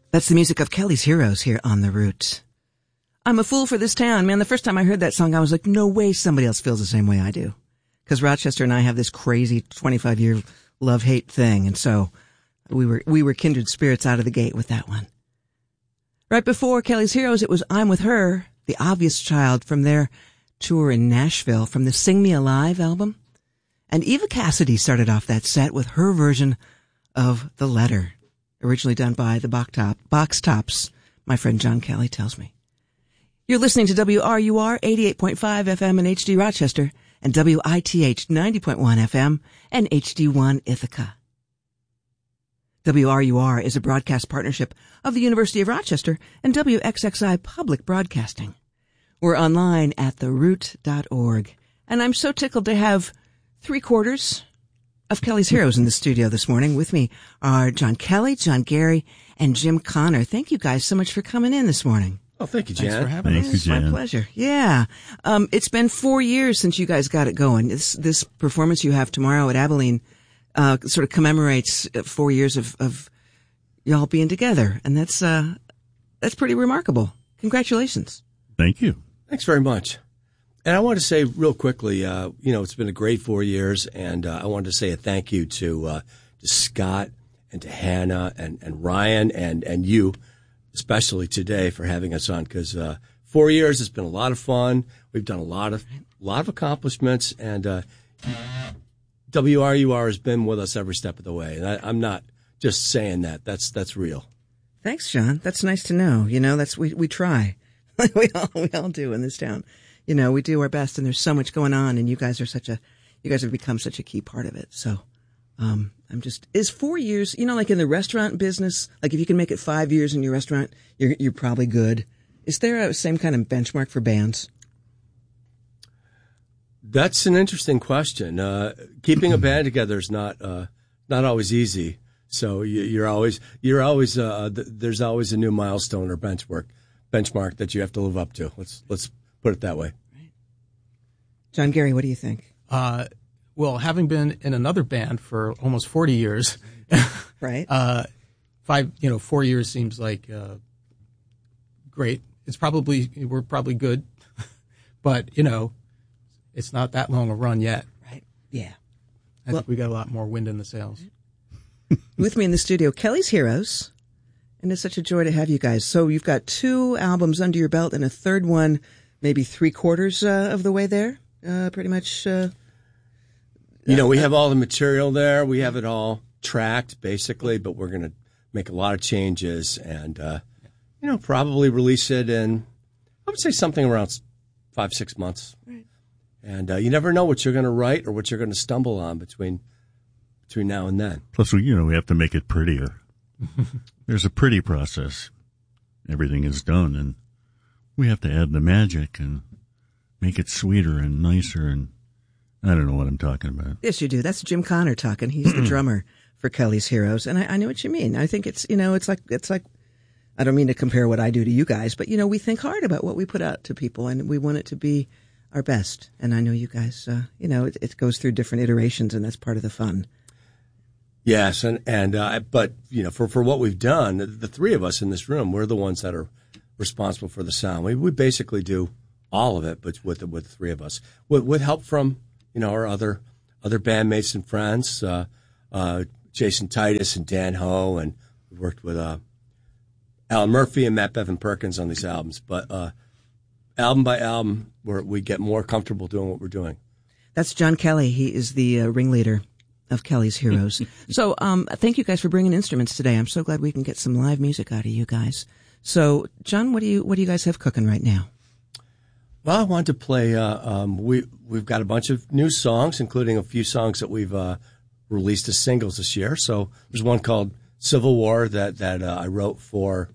That's the music of Kelly's Heroes here on The Root. I'm a fool for this town. Man, the first time I heard that song, I was like, no way somebody else feels the same way I do. Because Rochester and I have this crazy 25-year love-hate thing. And so we were kindred spirits out of the gate with that one. Right before Kelly's Heroes, it was I'm With Her, The Obvious Child, from their tour in Nashville, from the Sing Me Alive album. And Eva Cassidy started off that set with her version of The Letter, originally done by the Box Tops, my friend John Kelly tells me. You're listening to WRUR 88.5 FM in HD Rochester and WITH 90.1 FM and HD1 Ithaca. WRUR is a broadcast partnership of the University of Rochester and WXXI Public Broadcasting. We're online at theroot.org. And I'm so tickled to have 3/4 of Kelly's Heroes in the studio this morning. With me are John Kelly, John Gary, and Jim Connor. Thank you guys so much for coming in this morning. Oh, thank you, Jan. Thanks for having us. It's my pleasure. Yeah. It's been 4 years since you guys got it going. This performance you have tomorrow at Abilene sort of commemorates 4 years of y'all being together. And that's pretty remarkable. Congratulations. Thank you. Thanks very much. And I want to say real quickly, it's been a great 4 years, and I wanted to say a thank you to Scott and to Hannah and Ryan and you, especially today, for having us on, because 4 years has been a lot of fun. We've done a lot of accomplishments, and WRUR has been with us every step of the way. And I'm not just saying that. That's real. Thanks, John. That's nice to know. We try. we all do in this town. We do our best, and there's so much going on, and you guys have become such a key part of it. So, is 4 years, like in the restaurant business, like if you can make it 5 years in your restaurant, you're probably good. Is there a same kind of benchmark for bands? That's an interesting question. Keeping a band together is not always easy. So you're always there's always a new milestone or benchmark that you have to live up to. Let's put it that way. Right. John Gary, what do you think? Well, having been in another band for almost 40 years, right? 4 years seems like great. We're probably good, but it's not that long a run yet. Right. Yeah. I think we got a lot more wind in the sails. With me in the studio, Kelly's Heroes. And it's such a joy to have you guys. So you've got 2 albums under your belt and a third one, maybe 3/4 of the way there, pretty much. We have all the material there. We have it all tracked, basically, but we're going to make a lot of changes and, probably release it in, I would say, something around 5-6 months. Right. And you never know what you're going to write or what you're going to stumble on between now and then. Plus, we have to make it prettier. There's a pretty process. Everything is done, and we have to add the magic and make it sweeter and nicer, and I don't know what I'm talking about. Yes, you do. That's Jim Connor talking. He's the drummer for Kelly's Heroes, and I know what you mean. I think it's like I don't mean to compare what I do to you guys, but we think hard about what we put out to people, and we want it to be our best. And I know you guys, it goes through different iterations, and that's part of the fun. Yes, but for what we've done, the 3 of us in this room, we're the ones that are responsible for the sound. We basically do all of it, but with the 3 of us, with help from our other bandmates and friends, Jason Titus and Dan Ho, and we worked with Alan Murphy and Matt Bevan Perkins on these albums. But album by album, we get more comfortable doing what we're doing. That's John Kelly. He is the ringleader of Kelly's Heroes. So thank you guys for bringing instruments today. I'm so glad we can get some live music out of you guys. So, John, what do you guys have cooking right now? Well, I wanted to play. We've got a bunch of new songs, including a few songs that we've released as singles this year. So there's one called Civil War that I wrote for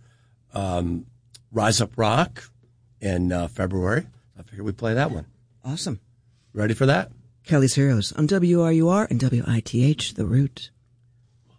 Rise Up Rock in February. I figured we'd play that one. Awesome. Ready for that? Kelly's Heroes on WRUR and WITH, The Root.